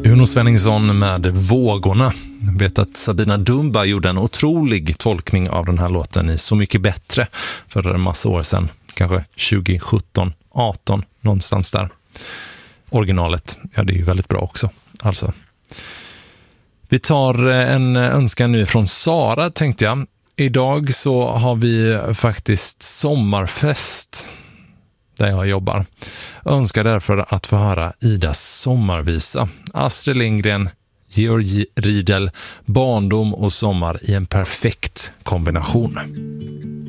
Uno Svenningsson med Vågorna. Jag vet att Sabina Dumba gjorde en otrolig tolkning av den här låten i Så mycket bättre för en massa år sedan. Kanske 2017, 18, någonstans där. Originalet, ja, det är ju väldigt bra också. Alltså. Vi tar en önskan nu från Sara, tänkte jag. Idag så har vi faktiskt sommarfest där jag jobbar. Önskar därför att få höra Idas sommarvisa. Astrid Lindgren, Georg Riedel, barndom och sommar i en perfekt kombination.